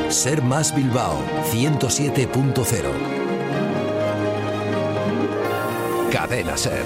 Ser Más Bilbao 107.0. Cadena Ser.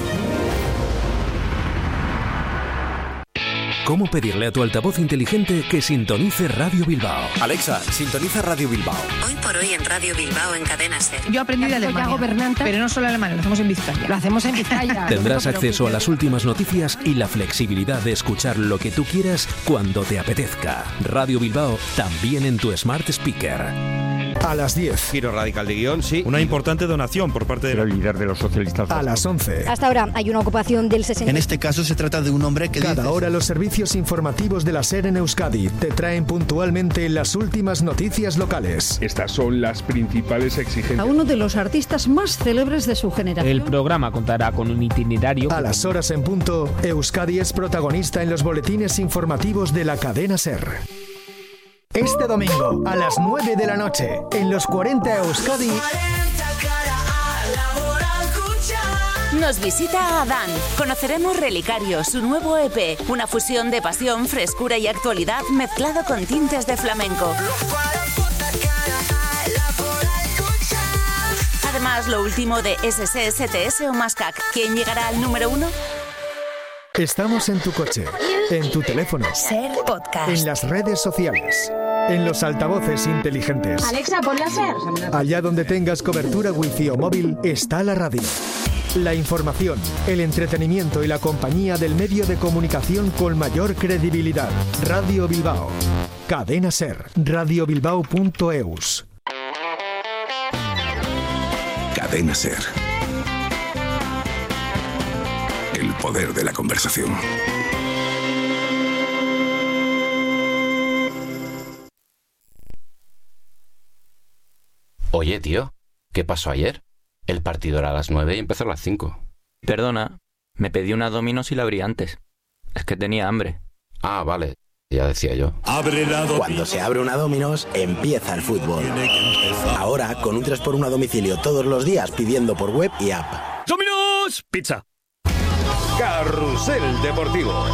¿Cómo pedirle a tu altavoz inteligente que sintonice Radio Bilbao? Alexa, sintoniza Radio Bilbao. Hoy por hoy en Radio Bilbao en Cadena Ser. Yo aprendí de Alemania, pero no solo alemán, lo hacemos en Vizcaya. Lo hacemos en Vizcaya. Tendrás acceso a las últimas noticias y la flexibilidad de escuchar lo que tú quieras cuando te apetezca. Radio Bilbao también en tu Smart Speaker. A las 10. Giro radical de guión, sí. Una importante donación por parte del líder de los socialistas. A las 11. Hasta ahora hay una ocupación del 60%. En este caso se trata de un hombre que Cada hora los servicios informativos de la SER en Euskadi te traen puntualmente las últimas noticias locales. Estas son las principales exigencias. A uno de los artistas más célebres de su generación. El programa contará con un itinerario. A las horas en punto, Euskadi es protagonista en los boletines informativos de la cadena SER. Este domingo, a las 9 de la noche, en los 40 Euskadi, nos visita Adán. Conoceremos Relicario, su nuevo EP, una fusión de pasión, frescura y actualidad mezclado con tintes de flamenco. Además, lo último de SC, STS o Mascac. ¿Quién llegará al número 1? estamos en tu coche, en tu teléfono, Ser Podcast, en las redes sociales, en los altavoces inteligentes. Alexa, ponla Ser. Allá donde tengas cobertura wifi o móvil, está la radio. La información, el entretenimiento y la compañía del medio de comunicación con mayor credibilidad. Radio Bilbao. Cadena Ser. radiobilbao.eus. Cadena Ser. El poder de la conversación. Oye, tío, ¿qué pasó ayer? El partido era a las 9 y empezó a las 5. Perdona, me pedí una Domino's y la abrí antes. Es que tenía hambre. Ah, vale, ya decía yo. Cuando se abre una Domino's, empieza el fútbol. Ahora, con un 3x1 a domicilio todos los días pidiendo por web y app. ¡Domino's! Pizza. Carrusel Deportivo.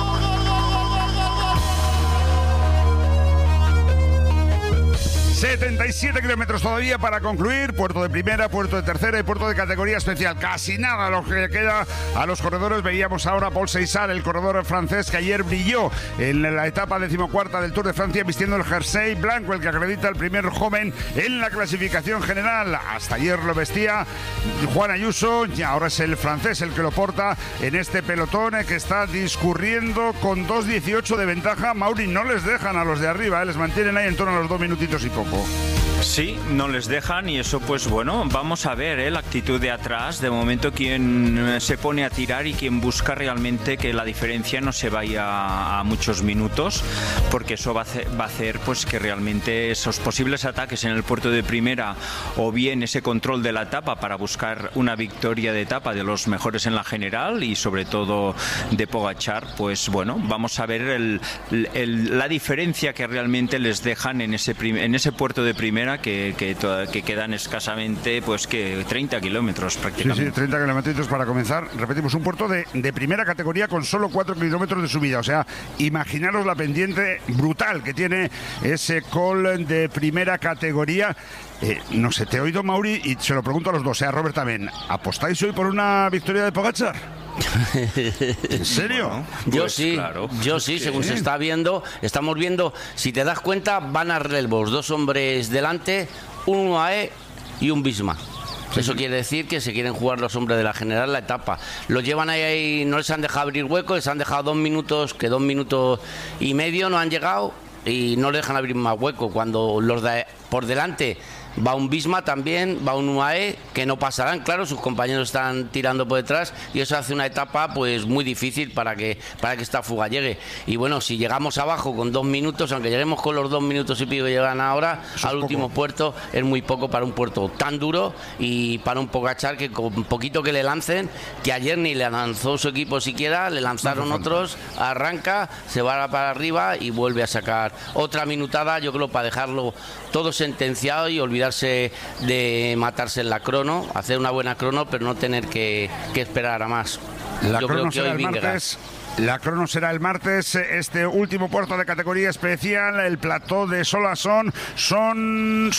77 kilómetros todavía para concluir. Puerto de primera, puerto de tercera y puerto de categoría especial. Casi nada lo que queda a los corredores. Veíamos ahora a Paul Seissard, el corredor francés que ayer brilló en la etapa 14ª del Tour de Francia vistiendo el jersey blanco, el que acredita el primer joven en la clasificación general. Hasta ayer lo vestía Juan Ayuso y ahora es el francés el que lo porta en este pelotón que está discurriendo con 2:18 de ventaja. Mauri, no les dejan a los de arriba, les mantienen ahí en torno a los 2 minutitos y poco. Sí, no les dejan y eso pues bueno, vamos a ver la actitud de atrás, de momento quien se pone a tirar y quien busca realmente que la diferencia no se vaya a muchos minutos, porque eso va a hacer pues que realmente esos posibles ataques en el puerto de primera o bien ese control de la etapa para buscar una victoria de etapa de los mejores en la general y sobre todo de Pogačar, pues bueno, vamos a ver la diferencia que realmente les dejan en ese puerto de primera que quedan escasamente pues que 30 kilómetros prácticamente. Sí, 30 kilómetros para comenzar. Repetimos, un puerto de primera categoría con solo 4 kilómetros de subida. O sea, imaginaros la pendiente brutal que tiene ese col de primera categoría. No sé, te he oído, Mauri, y se lo pregunto a los dos, a Robert también. ¿Apostáis hoy por una victoria de Pogačar? ¿En serio? Yo pues sí, claro. Yo sí, según se está viendo, estamos viendo, si te das cuenta, van a relevos, 2 hombres delante, un UAE y un Visma. Eso quiere decir que se quieren jugar los hombres de la general la etapa. Los llevan ahí, no les han dejado abrir hueco, les han dejado 2 minutos, que 2 minutos y medio no han llegado y no les dejan abrir más hueco. Cuando los de por delante va un Visma también, va un UAE, que no pasarán, claro, sus compañeros están tirando por detrás y eso hace una etapa pues muy difícil para que esta fuga llegue. Y bueno, si llegamos abajo con 2 minutos, aunque lleguemos con los 2 minutos y pico que llegan ahora, al último puerto, es muy poco para un puerto tan duro y para un Pogačar que con poquito que le lancen, que ayer ni le lanzó su equipo siquiera, le lanzaron otros, arranca, se va para arriba y vuelve a sacar otra minutada, yo creo, para dejarlo todo sentenciado y olvidarse de matarse en la crono, hacer una buena crono, pero no tener que esperar a más. La crono será el martes La crono será el martes. Este último puerto de categoría especial, el plató de Solasson, son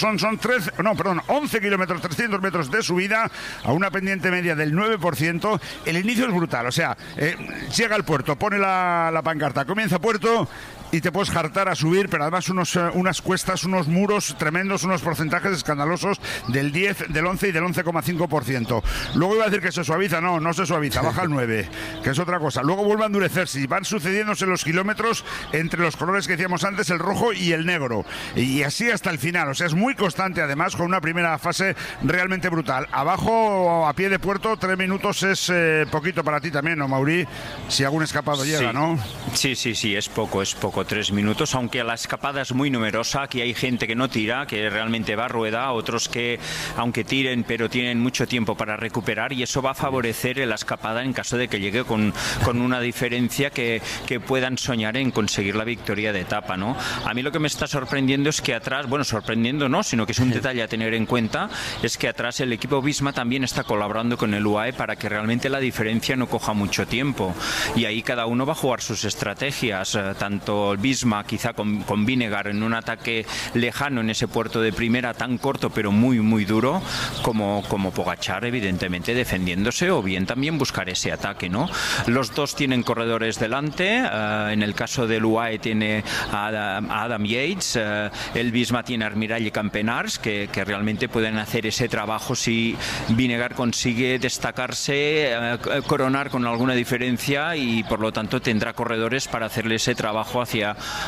11 kilómetros, 300 metros de subida a una pendiente media del 9%. El inicio es brutal, o sea, llega al puerto, pone la pancarta, comienza puerto y te puedes hartar a subir, pero además unas cuestas, unos muros tremendos, unos porcentajes escandalosos del 10, del 11 y del 11,5%. Luego iba a decir que se suaviza, no se suaviza, baja al 9, que es otra cosa. Luego vuelve a endurecerse y van sucediéndose los kilómetros entre los colores que decíamos antes, el rojo y el negro. Y así hasta el final, o sea, es muy constante además, con una primera fase realmente brutal. Abajo, a pie de puerto, 3 minutos es poquito para ti también, ¿no, Mauri? Si algún escapado llega, ¿no? Sí, es poco. 3 minutos, aunque la escapada es muy numerosa. Aquí hay gente que no tira, que realmente va a rueda, otros que aunque tiren pero tienen mucho tiempo para recuperar, y eso va a favorecer la escapada en caso de que llegue con una diferencia que puedan soñar en conseguir la victoria de etapa, ¿no? A mí lo que me está sorprendiendo es que atrás, bueno, sorprendiendo no, sino que es un detalle a tener en cuenta, es que atrás el equipo Visma también está colaborando con el UAE para que realmente la diferencia no coja mucho tiempo, y ahí cada uno va a jugar sus estrategias, tanto el Visma quizá con Vinegar en un ataque lejano en ese puerto de primera tan corto pero muy duro, como Pogačar evidentemente defendiéndose, o bien también buscar ese ataque, ¿no? Los dos tienen corredores delante, en el caso del UAE tiene a Adam Yates, el Visma tiene a Armirall y Campenars que realmente pueden hacer ese trabajo si Vinegar consigue destacarse, coronar con alguna diferencia, y por lo tanto tendrá corredores para hacerle ese trabajo hacia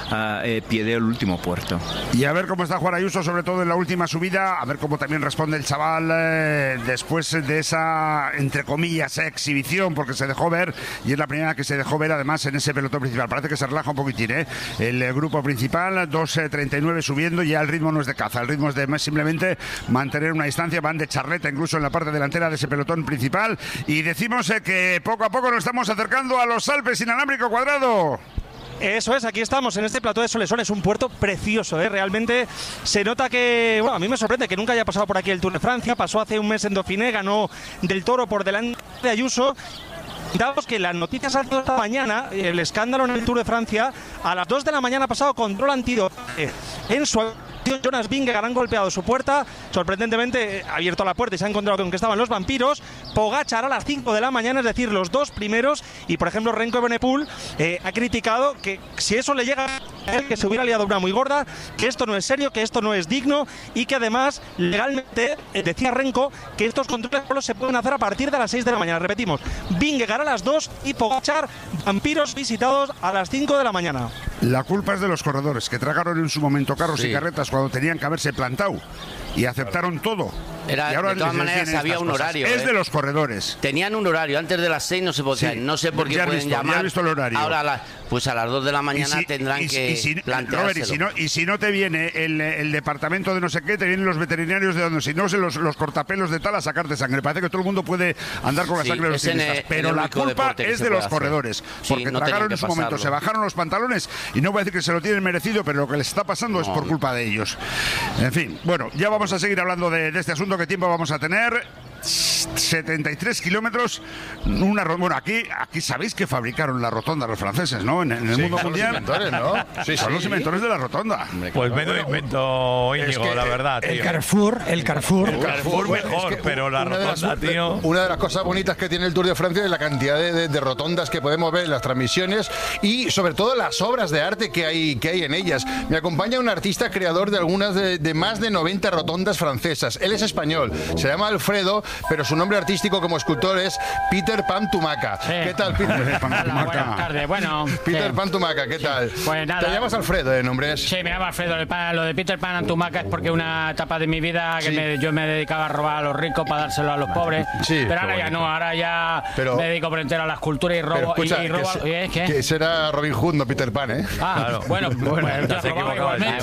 pie del último puerto. Y a ver cómo está Juan Ayuso, sobre todo en la última subida, a ver cómo también responde el chaval después de esa, entre comillas, exhibición, porque se dejó ver, y es la primera que se dejó ver además en ese pelotón principal. Parece que se relaja un poquitín, el grupo principal, 2:39 subiendo, ya el ritmo no es de caza, el ritmo es de simplemente mantener una distancia, van de charleta incluso en la parte delantera de ese pelotón principal, y decimos que poco a poco nos estamos acercando a los Alpes inalámbrico cuadrado. Eso es, aquí estamos en este plató de Soleson, es un puerto precioso, realmente se nota que, bueno, a mí me sorprende que nunca haya pasado por aquí el Tour de Francia, pasó hace un mes en Dauphiné, ganó del Toro por delante de Ayuso. Daos que las noticias han salido esta mañana, el escándalo en el Tour de Francia, a las 2 de la mañana pasado, control antidopaje en su Jonas Vingegaard han golpeado su puerta, sorprendentemente ha abierto la puerta y se ha encontrado con que estaban los vampiros. Pogačar a las 5 de la mañana, es decir, los dos primeros, y por ejemplo Renko Evenepoel ha criticado que si eso le llega a él, que se hubiera liado una muy gorda, que esto no es serio, que esto no es digno, y que además legalmente decía Renko que estos controles solo se pueden hacer a partir de las 6 de la mañana. Repetimos, Vingegaard a las 2 y Pogačar, vampiros visitados a las 5 de la mañana. La culpa es de los corredores, que tragaron en su momento carros y carretas cuando tenían que haberse plantado, y aceptaron todo. Y ahora de todas maneras había un horario. Es de los corredores. Tenían un horario, antes de las 6 no se podía, no sé por qué pueden llamar. Ya he visto el horario. Ahora pues a las 2 de la mañana tendrán que planteárselo. Y si no te viene el departamento de no sé qué, te vienen los veterinarios de donde, si no, los cortapelos de tal a sacarte sangre. Parece que todo el mundo puede andar con la sangre de los ciclistas, pero la culpa es de los corredores, porque tragaron en su momento, se bajaron los pantalones, y no voy a decir que se lo tienen merecido, pero lo que les está pasando es por culpa de ellos. En fin, bueno, ya vamos a seguir hablando de este asunto. ¿Qué tiempo vamos a tener? 73 kilómetros. Bueno, aquí sabéis que fabricaron la rotonda los franceses, ¿no? En el mundo mundial. Los inventores, ¿no? Son los inventores de la rotonda. Pues menos invento Íñigo, la verdad, tío. El Carrefour mejor, pero la rotonda, tío. Una de las cosas bonitas que tiene el Tour de Francia es la cantidad de rotondas que podemos ver en las transmisiones, y sobre todo las obras de arte que hay en ellas. Me acompaña un artista creador de algunas de más de 90 rotondas francesas. Él es español, se llama Alfredo, pero su nombre artístico como escultor es Peter Pan Tumaca. Sí. ¿Qué tal, Peter Pan Tumaca? Buenas tardes. Bueno, Peter Pan Tumaca, ¿qué tal? Pues nada. ¿Te llamas Alfredo de nombre? Sí, me llamo Alfredo. Lo de Peter Pan Tumaca es porque una etapa de mi vida que yo me dedicaba a robar a los ricos para dárselo a los pobres. Sí, pero ahora ya no, ahora ya me dedico por entero a la escultura y robo. Escucha, que será Robin Hood, no Peter Pan, ¿eh? Claro. Bueno, te has equivocado.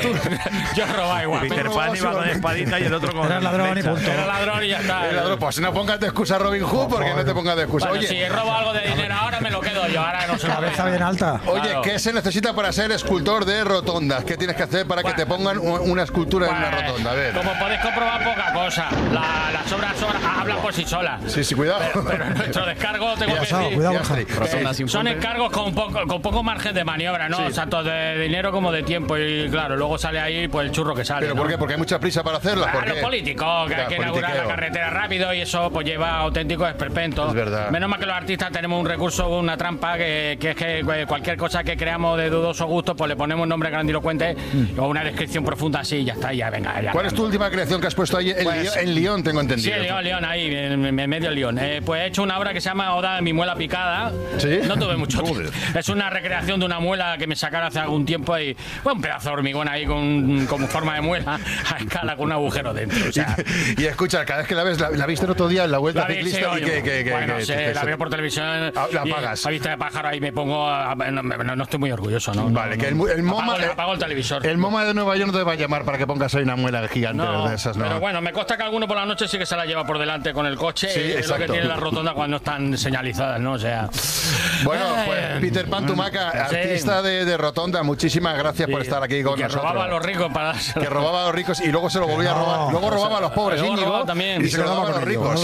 Yo robaba igual. Peter Pan iba con espadita y el otro con... Era ladrón y punto. Era ladrón y ya está. Pues no pongas de excusa Robin Hood, porque no te pongas de excusa. Bueno, Oye, si robo algo de dinero ahora me lo quedo yo, ahora no se lo Cabeza bien alta. Oye, Claro. ¿qué se necesita para ser escultor de rotondas? ¿Qué tienes que hacer para que te pongan una escultura en una rotonda? A ver. Como podéis comprobar, poca cosa. Las obras hablan por sí solas. Sí, cuidado. Pero en nuestro descargo tengo que decir que son encargos con poco margen de maniobra, ¿no? Tanto de dinero como de tiempo. Y claro, luego sale ahí pues el churro que sale. ¿Pero ¿no? por qué? Porque hay mucha prisa para hacerlas. Los políticos, que hay que inaugurar la carretera rápido y eso pues lleva auténticos esperpentos. Es verdad. Menos mal que los artistas tenemos un recurso, una trampa, que es que cualquier cosa que creamos de dudoso gusto, pues le ponemos un nombre grandilocuente o una descripción profunda así y ya está, ya venga. Ya, ¿cuál es tu última creación que has puesto ahí en Lyon, tengo entendido? Sí, Lyon, ahí, en medio Lyon. Pues he hecho una obra que se llama Oda de mi muela picada. ¿Sí? No tuve mucho tiempo. Es una recreación de una muela que me sacaron hace algún tiempo y un pedazo de hormigón ahí como forma de muela a escala con un agujero dentro. O sea. Y escucha, cada vez que la ves, la viste el otro día en la Vuelta Ciclista y la veo por televisión. La apagas. A vista de pájaro ahí me pongo. No estoy muy orgulloso, ¿no? Vale, que el MoMA. Apago el televisor. El MoMA de Nueva York no te va a llamar para que pongas ahí una muela gigante de esas, ¿no? Pero bueno, me consta que alguno por la noche sí que se la lleva por delante con el coche. Sí, es lo que tiene la rotonda cuando están señalizadas, ¿no? O sea. Bueno, pues Peter Pan Tumaca, artista de rotonda, muchísimas gracias por estar aquí con nosotros. Que robaba a los ricos Que robaba a los ricos y luego se lo volvía a robar. Luego robaba a los pobres, Íñigo, también. y se lo daba a los ricos.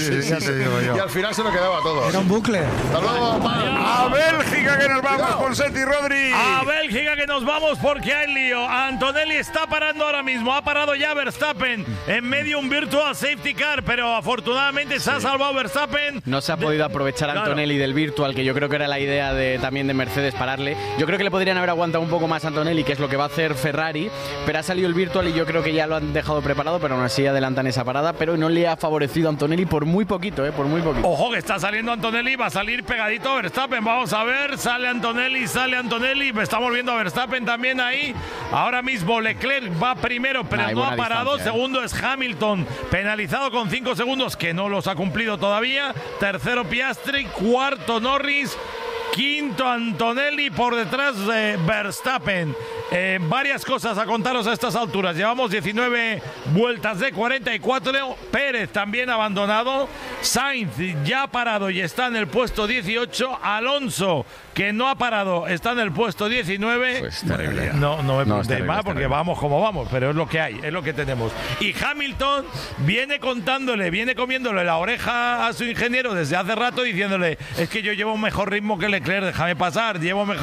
Y al final se lo quedaba todo. Era un bucle. Hasta luego, a Bélgica que nos vamos con Seti Rodri. A Bélgica que nos vamos porque hay lío. Antonelli está parando ahora mismo. Ha parado ya Verstappen en medio un virtual safety car, pero afortunadamente se ha salvado Verstappen. No se ha podido aprovechar Antonelli del virtual, que yo creo que era la idea también de Mercedes pararle. Yo creo que le podrían haber aguantado un poco más a Antonelli, que es lo que va a hacer Ferrari, pero ha salido el virtual y yo creo que ya lo han dejado preparado, pero aún así adelantan esa parada, pero no le ha favorecido a Antonelli por muy poquito, por muy poquito. Ojo que está saliendo Antonelli, va a salir pegadito a Verstappen. Vamos a ver, sale Antonelli. Estamos viendo a Verstappen también ahí. Ahora mismo Leclerc va primero, pero no ha parado. Segundo es Hamilton, penalizado con 5 segundos, que no los ha cumplido todavía. Tercero Piastri, cuarto Norris. Quinto Antonelli, por detrás de Verstappen. Varias cosas a contaros a estas alturas. Llevamos 19 vueltas de 44. Pérez también abandonado. Sainz ya ha parado y está en el puesto 18. Alonso, que no ha parado, está en el puesto 19. Pues no me preguntéis más porque vamos como vamos, pero es lo que hay, es lo que tenemos. Y Hamilton viene comiéndole la oreja a su ingeniero desde hace rato, diciéndole: es que yo llevo un mejor ritmo que Leclerc, déjame pasar.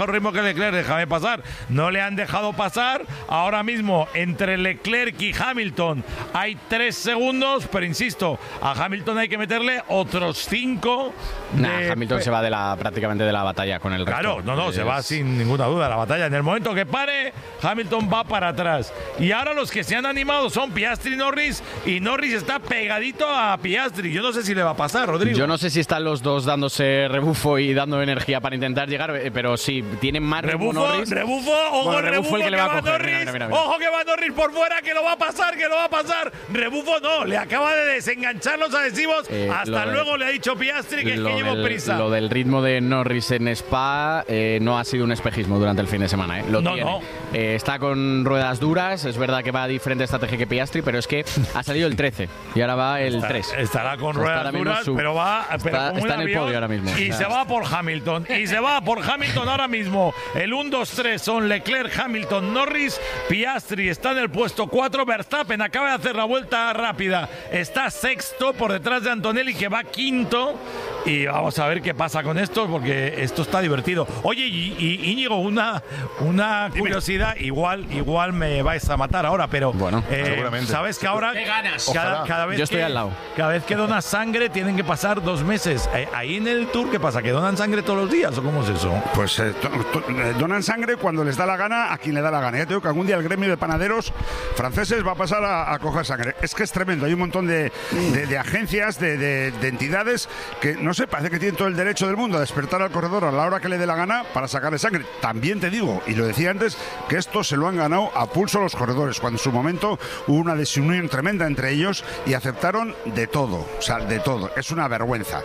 No le han dejado pasar. Ahora mismo entre Leclerc y Hamilton hay 3 segundos, pero insisto, a Hamilton hay que meterle otros 5. Hamilton se va prácticamente de la batalla con el resto. Claro, se va sin ninguna duda la batalla. En el momento que pare, Hamilton va para atrás. Y ahora los que se han animado son Piastri y Norris, y Norris está pegadito a Piastri. Yo no sé si le va a pasar, Rodrigo. Yo no sé si están los dos dándose rebufo y dando energía para intentar llegar, pero sí, tienen más rebufo, Norris. Rebufo, el que le va a coger. Norris. Mira. Ojo que va Norris por fuera, que lo va a pasar. Rebufo no, le acaba de desenganchar los adhesivos. Hasta luego le ha dicho Piastri que llevo prisa. Lo del ritmo de Norris en Spa no ha sido un espejismo durante el fin de semana. No. Está con ruedas duras, es verdad que va a diferente estrategia que Piastri, pero es que ha salido el 13 y ahora va el 3. Estará con ruedas duras, pero va está en el podio ahora mismo. Y se va por Hamilton. Ahora mismo. El 1-2-3 son Leclerc, Hamilton, Norris. Piastri está en el puesto 4. Verstappen acaba de hacer la vuelta rápida. Está sexto por detrás de Antonelli, que va quinto. Y vamos a ver qué pasa con esto, porque esto está divertido. Oye, y Íñigo, una curiosidad, igual me vais a matar ahora, pero seguramente. ¿Sabes que ahora cada vez yo estoy al lado? Cada vez que donas sangre tienen que pasar 2 meses. Ahí en el Tour, ¿qué pasa? ¿Que donan sangre todos los días o cómo es eso? Pues donan sangre cuando les da la gana a quien le da la gana. Ya te digo que algún día el gremio de panaderos franceses va a pasar a coger sangre. Es que es tremendo. Hay un montón de agencias, de entidades que no no sé, parece que tienen todo el derecho del mundo a despertar al corredor a la hora que le dé la gana para sacarle sangre. También te digo, y lo decía antes, que esto se lo han ganado a pulso los corredores, cuando en su momento hubo una desunión tremenda entre ellos y aceptaron de todo, o sea, de todo. Es una vergüenza,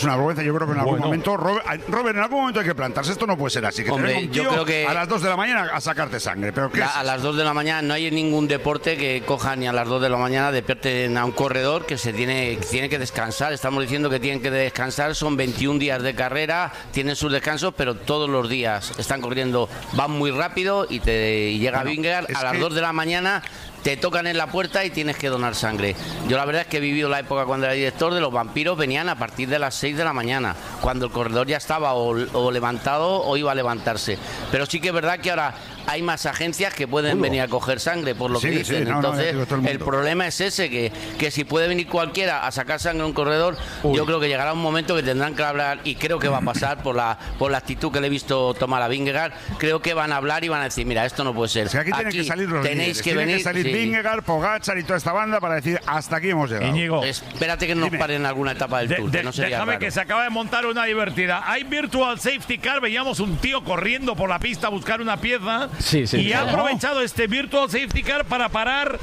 yo creo que en algún momento, Robert, en algún momento hay que plantarse, esto no puede ser así, que hombre, un tío yo creo que a las 2 de la mañana a sacarte sangre, pero ¿qué a las 2 de la mañana no hay ningún deporte que coja ni a las 2 de la mañana despierten a un corredor que se tiene que descansar. Estamos diciendo que tienen que descansar, son 21 días de carrera, tienen sus descansos, pero todos los días están corriendo, van muy rápido y llega Vingegaard a las 2 de la mañana. Te tocan en la puerta y tienes que donar sangre. Yo la verdad es que he vivido la época cuando era director de los vampiros, venían a partir de las 6 de la mañana, cuando el corredor ya estaba o levantado o iba a levantarse. Pero sí que es verdad que ahora hay más agencias que pueden venir a coger sangre, por lo que dicen. Entonces, el problema es ese, que si puede venir cualquiera a sacar sangre a un corredor, yo creo que llegará un momento que tendrán que hablar, y creo que va a pasar por la actitud que le he visto tomar a Vingegaard. Creo que van a hablar y van a decir, mira, esto no puede ser. O sea, aquí tienen que salir los tenéis que venir, Vingegaard, Pogačar y toda esta banda para decir, hasta aquí hemos llegado. Íñigo, espérate que nos paren en alguna etapa del Tour, que no sería déjame raro. Que se acaba de montar una divertida. Hay Virtual Safety Car, veíamos un tío corriendo por la pista a buscar una pieza y ha aprovechado este Virtual Safety Car para parar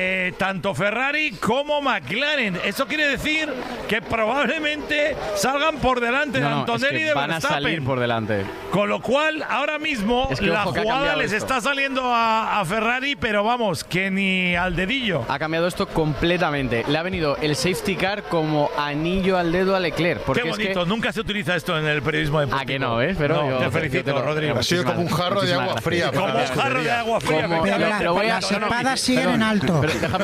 tanto Ferrari como McLaren. Eso quiere decir que probablemente salgan por delante de Antonelli y de van Verstappen. A salir por delante. Con lo cual, ahora mismo la jugada les está saliendo a Ferrari, pero vamos, que ni al dedillo. Ha cambiado esto completamente. Le ha venido el safety car como anillo al dedo a Leclerc. Qué bonito, nunca se utiliza esto en el periodismo deportivo. ¿A que no, Pero te felicito, Rodrigo. Ha sido como un jarro de agua fría. Como un jarro de agua fría. Las espadas siguen en alto. Pero déjame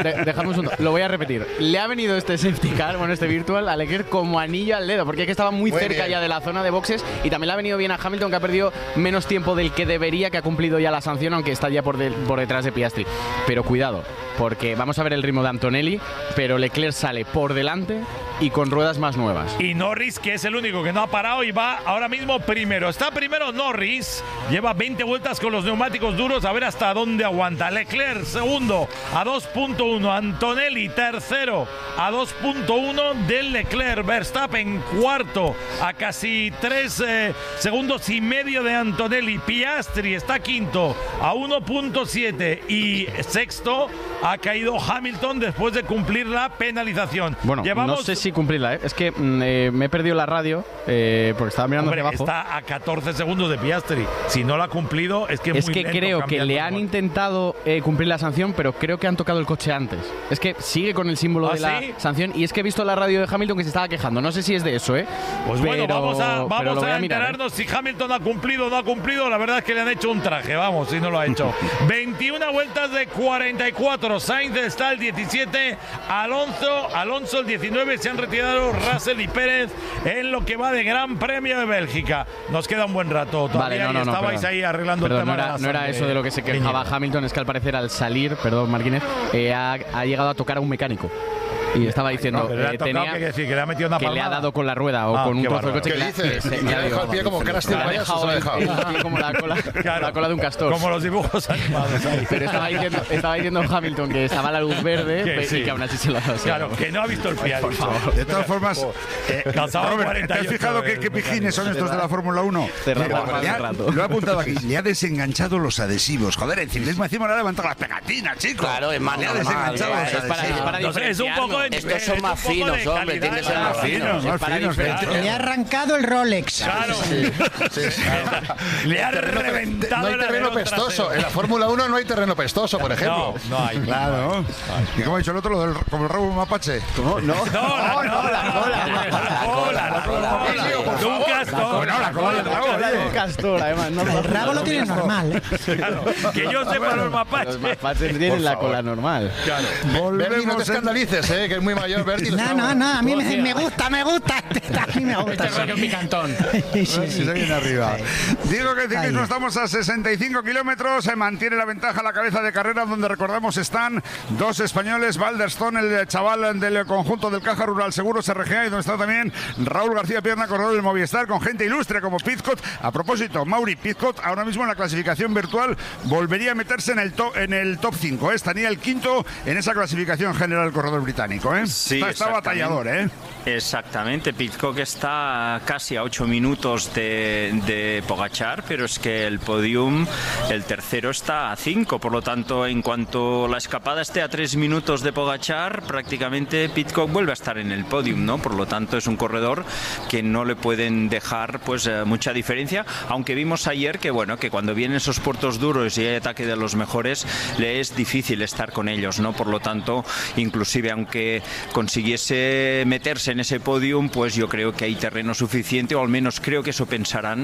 un segundo. Lo voy a repetir. Le ha venido este safety car, este virtual, a Leclerc como anillo al dedo, porque es que estaba muy cerca ya de la zona de boxes, y también le ha venido bien a Hamilton, que ha perdido menos tiempo del que debería, que ha cumplido ya la sanción, aunque está ya por detrás de Piastri. Pero cuidado, porque vamos a ver el ritmo de Antonelli, pero Leclerc sale por delante y con ruedas más nuevas. Y Norris, que es el único que no ha parado y va ahora mismo primero. Está primero Norris, lleva 20 vueltas con los neumáticos duros, a ver hasta dónde aguanta. Leclerc segundo a 2.1, Antonelli tercero a 2.1 del Leclerc, Verstappen cuarto a casi 3 segundos y medio de Antonelli, Piastri está quinto a 1.7 y sexto ha caído Hamilton después de cumplir la penalización. Bueno, no sé si cumplirla, es que me he perdido la radio porque estaba mirando hacia abajo. Está a 14 segundos de Piastri. Si no la ha cumplido, es que es muy que lento creo que le han intentado cumplir la sanción, pero creo que han tocado el coche antes. Es que sigue con el símbolo de la sanción, y es que he visto la radio de Hamilton que se estaba quejando. No sé si es de eso, Pues bueno, vamos a enterarnos si Hamilton ha cumplido o no ha cumplido. La verdad es que le han hecho un traje, vamos, si no lo ha hecho. 21 vueltas de 44. Sainz está el 17, Alonso el 19. Se han retirado Russell y Pérez en lo que va de Gran Premio de Bélgica. Nos queda un buen rato todavía. Vale, estabais ahí arreglando el tema. No era eso de lo que se quejaba Hamilton, es que al parecer al salir, Martínez, ha llegado a tocar a un mecánico. Y estaba diciendo que le ha metido una palmada, que le ha dado con la rueda o con un trozo de coche. ¿Qué dice? Le ha dejado el pie como caras de payaso, se lo ha dejado. Como la cola de un castor. Como los dibujos animados ahí. Pero estaba diciendo Hamilton que estaba a la luz verde y que aún así se lo ha dado. Claro, que no ha visto el pie. Por favor. De todas formas, Robert, ¿te has fijado qué pijines son estos de la Fórmula 1? Lo he apuntado aquí. Le ha desenganchado los adhesivos. Joder, el ciclismo encima le ha levantado las pegatinas, chicos. Claro, es más, le ha desenganchado los adhesivos. Es un poco. Estos son más finos, hombre, tienen que ser más finos. Le ha arrancado el Rolex. Claro. Le ha reventado. No hay terreno pestoso. En la Fórmula 1 no hay terreno pestoso, por ejemplo. No hay. Claro. ¿Y cómo ha dicho el otro? Como el rabo mapache. ¿Cómo? No, la cola. Un castor. La cola de un castor, además. El rabo lo tiene normal. Claro. Que yo sepa los mapaches. Los mapaches tienen la cola normal. Bernie, no te escandalices, que es muy mayor, Bertie. No, a mí me gusta. A mí me gusta. Este rollo picantón. Sí, se viene arriba. Digo que no estamos a 65 kilómetros, se mantiene la ventaja a la cabeza de carrera, donde recordamos están dos españoles, Balderstone, el chaval del conjunto del Caja Rural Seguros RGA, y donde está también Raúl García Pierna, corredor del Movistar, con gente ilustre como Pidcock. A propósito, Mauri Pidcock ahora mismo en la clasificación virtual volvería a meterse en el top 5. Estaría el quinto en esa clasificación general, el corredor británico. británico, ¿eh? Sí, está batallador, ¿eh? Exactamente, Pidcock está casi a 8 minutos de Pogačar, pero es que el podium, el tercero está a 5, por lo tanto, en cuanto la escapada esté a 3 minutos de Pogačar, prácticamente Pidcock vuelve a estar en el podium, ¿no? Por lo tanto, es un corredor que no le pueden dejar pues mucha diferencia, aunque vimos ayer que bueno, que cuando vienen esos puertos duros y hay ataque de los mejores, le es difícil estar con ellos, ¿no? Por lo tanto, inclusive aunque consiguiese meterse en ese podium, pues yo creo que hay terreno suficiente, o al menos creo que eso pensarán,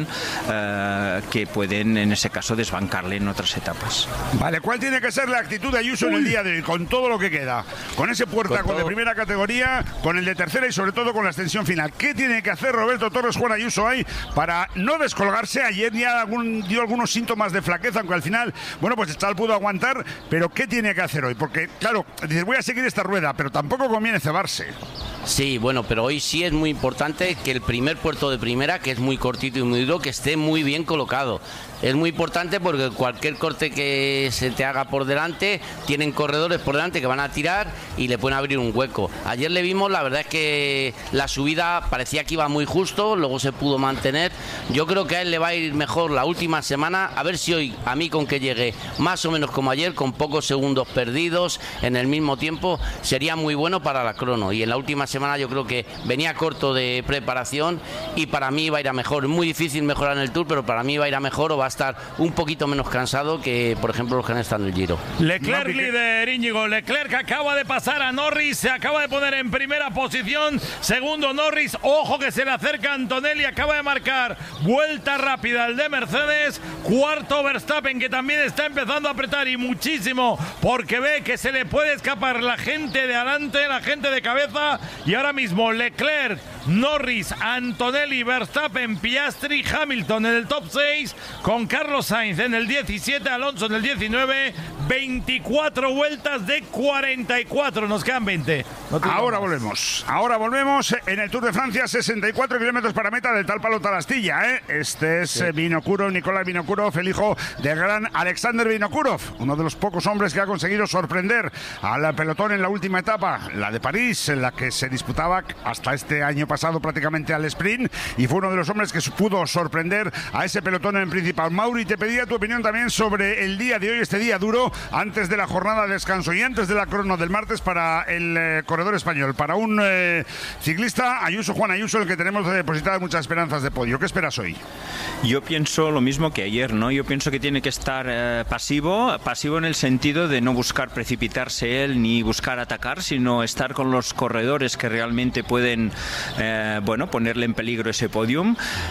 que pueden en ese caso desbancarle en otras etapas. Vale, ¿cuál tiene que ser la actitud de Ayuso en el día de hoy, con todo lo que queda? Con ese puertaco de primera categoría, con el de tercera y sobre todo con la extensión final. ¿Qué tiene que hacer Roberto Torres, Juan Ayuso ahí para no descolgarse? Ayer ya dio algunos síntomas de flaqueza, aunque al final, bueno, pues tal pudo aguantar, pero ¿qué tiene que hacer hoy? Porque, claro, dices, voy a seguir esta rueda, pero tampoco conviene cebarse. Sí, bueno, pero hoy sí es muy importante que el primer puerto de primera, que es muy cortito y muy duro, que esté muy bien colocado. Es muy importante porque cualquier corte que se te haga por delante, tienen corredores por delante que van a tirar y le pueden abrir un hueco. Ayer le vimos, la verdad es que la subida parecía que iba muy justo, luego se pudo mantener. Yo creo que a él le va a ir mejor la última semana, a ver si hoy, a mí con que llegue más o menos como ayer, con pocos segundos perdidos en el mismo tiempo, sería muy bueno para la crono. Y en la última semana yo creo que venía corto de preparación y para mí va a ir a mejor. Es muy difícil mejorar en el Tour, pero para mí va a ir a mejor o va a estar un poquito menos cansado que, por ejemplo, los que han estado en el Giro. Leclerc líder, Íñigo. Leclerc acaba de pasar a Norris, se acaba de poner en primera posición. Segundo Norris, ojo que se le acerca Antonelli, acaba de marcar vuelta rápida el de Mercedes. Cuarto Verstappen, que también está empezando a apretar y muchísimo, porque ve que se le puede escapar la gente de adelante, la gente de cabeza. Y ahora mismo Leclerc, Norris, Antonelli, Verstappen, Piastri, Hamilton en el top 6, con Carlos Sainz en el 17, Alonso en el 19, 24 vueltas de 44, nos quedan 20. Ahora volvemos en el Tour de Francia, 64 kilómetros para meta del tal palo tal astilla, ¿eh? Este es Vinokurov, Nikolai Vinokurov, el hijo del gran Alexander Vinokurov, uno de los pocos hombres que ha conseguido sorprender al pelotón en la última etapa, la de París, en la que se disputaba hasta este año pasado prácticamente al sprint, y fue uno de los hombres que pudo sorprender a ese pelotón en principal. Mauri, te pedía tu opinión también sobre el día de hoy, este día duro, antes de la jornada de descanso y antes de la crono del martes para el corredor español, para un ciclista, Ayuso, Juan Ayuso, el que tenemos depositadas muchas esperanzas de podio. ¿Qué esperas hoy? Yo pienso lo mismo que ayer, ¿no? Yo pienso que tiene que estar pasivo en el sentido de no buscar precipitarse él ni buscar atacar, sino estar con los corredores que realmente pueden ponerle en peligro ese podium.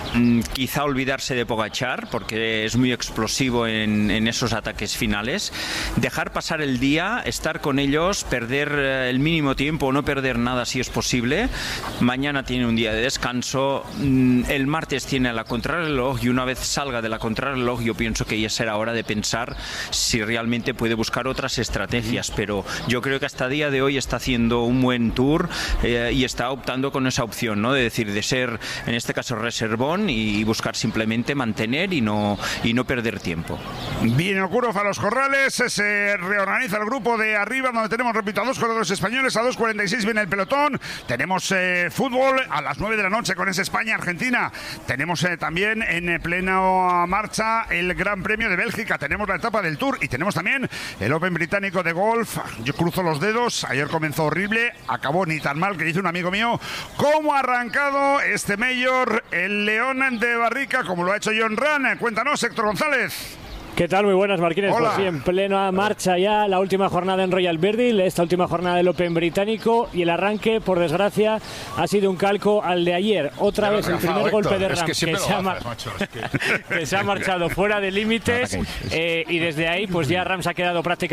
Quizá olvidarse de Pogačar, porque es muy explosivo en esos ataques finales. Dejar pasar el día, estar con ellos, perder el mínimo tiempo o no perder nada si es posible. Mañana tiene un día de descanso, el martes tiene la contrarreloj, y una vez salga de la contrarreloj yo pienso que ya será hora de pensar si realmente puede buscar otras estrategias, pero yo creo que hasta día de hoy está haciendo un buen Tour y está optando con esa opción, ¿no? De decir, de ser en este caso reservón y buscar simplemente mantener y no perder tiempo. Vinokurov a los corrales, se reorganiza el grupo de arriba, donde tenemos, repito, a dos corredores españoles, a 2:46 viene el pelotón, tenemos fútbol a las 9 de la noche con ese España-Argentina, tenemos también en plena marcha el Gran Premio de Bélgica, tenemos la etapa del Tour y tenemos también el Open británico de golf. Yo cruzo los dedos, ayer comenzó horrible, acabó ni tan mal, que dice un amigo mío. ¿Cómo ha arrancado este Mayor, el León de Barrica, como lo ha hecho John Ran? Cuéntanos, Héctor González. ¿Qué tal? Muy buenas, Marquines. Hola. Pues sí, en plena marcha ya la última jornada en Royal Verdil, esta última jornada del Open británico, y el arranque, por desgracia, ha sido un calco al de ayer. Otra vez el primer golpe de Ram, que se ha marchado fuera de límites, y desde ahí pues ya Ram se ha quedado prácticamente